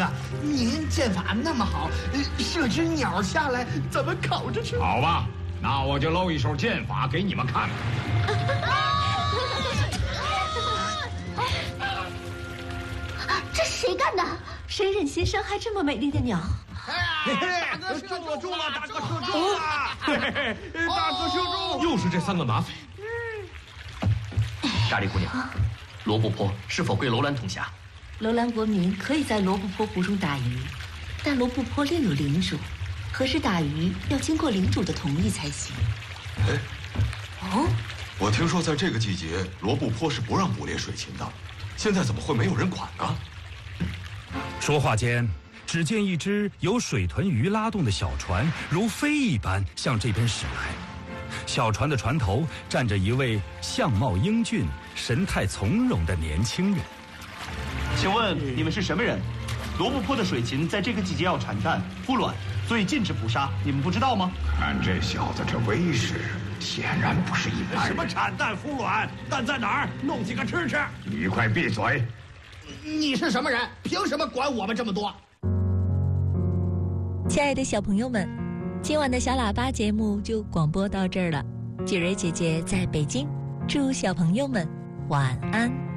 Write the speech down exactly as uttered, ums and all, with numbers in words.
哥，您剑法那么好，射只鸟下来怎么烤着吃？ 好吧，那我就露一手剑法给你们看看。 这谁干的？ 谁忍心伤害这么美丽的鸟？ 大哥射中了，中了，大哥射中了！大哥射中， 又是这三个马匪。 大力姑娘，罗布泊是否归楼兰统辖？ 楼兰国民可以在罗布泊湖中打鱼，但罗布泊另有领主，何时打鱼要经过领主的同意才行。 哎， 哦， 我听说在这个季节，罗布泊是不让捕猎水禽的，现在怎么会没有人管呢？ 说话间，只见一只由水豚鱼拉动的小船如飞一般向这边驶来。小船的船头站着一位相貌英俊、神态从容的年轻人。 请问你们是什么人？罗布泊的水禽在这个季节要产蛋、孵卵，所以禁止捕杀。你们不知道吗？ 看这小子这威势，显然不是一般人。 什么产蛋孵卵？蛋在哪儿？弄几个吃吃。 你快闭嘴！ 你是什么人？凭什么管我们这么多？ 亲爱的小朋友们，今晚的小喇叭节目就广播到这儿了。雪蕊姐姐在北京，祝小朋友们晚安。